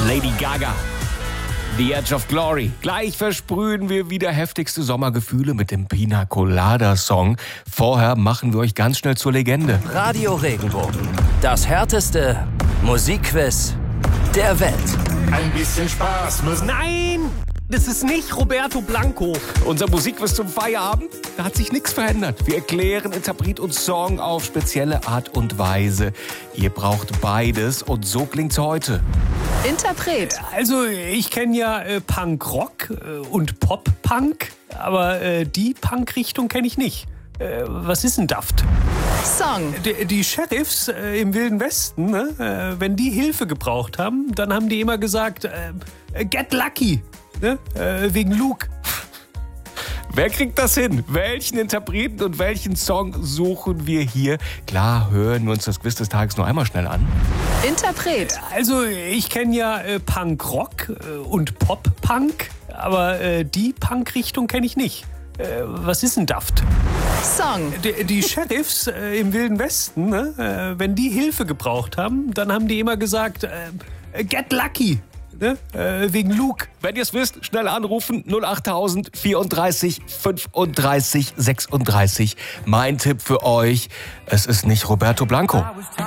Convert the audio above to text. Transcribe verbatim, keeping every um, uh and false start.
Lady Gaga. The Edge of Glory. Gleich versprühen wir wieder heftigste Sommergefühle mit dem Pina Colada Song. Vorher machen wir euch ganz schnell zur Legende. Radio Regenbogen. Das härteste Musikquiz der Welt. Ein bisschen Spaß muss. Nein, das ist nicht Roberto Blanco. Unser Musikquiz zum Feierabend, da hat sich nichts verändert. Wir erklären Interpret und Song auf spezielle Art und Weise. Ihr braucht beides und so klingt's heute. Interpret. Also ich kenne ja äh, Punk-Rock äh, und Pop-Punk, aber äh, die Punk-Richtung kenne ich nicht. Äh, was ist denn Daft? Song. Die, die Sheriffs äh, im Wilden Westen, ne? äh, wenn die Hilfe gebraucht haben, dann haben die immer gesagt, äh, get lucky, ne? äh, wegen Luke. Wer kriegt das hin? Welchen Interpreten und welchen Song suchen wir hier? Klar, hören wir uns das Quiz des Tages noch einmal schnell an. Interpret. Also ich kenne ja äh, Punk-Rock äh, und Pop-Punk, aber äh, die Punk-Richtung kenne ich nicht. Äh, was ist denn Daft? Song. Die, die Sheriffs äh, im Wilden Westen, ne? äh, wenn die Hilfe gebraucht haben, dann haben die immer gesagt, äh, get lucky, ne? äh, wegen Luke. Wenn ihr es wisst, schnell anrufen, null achttausend vierunddreißig fünfunddreißig sechsunddreißig. Mein Tipp für euch, es ist nicht Roberto Blanco.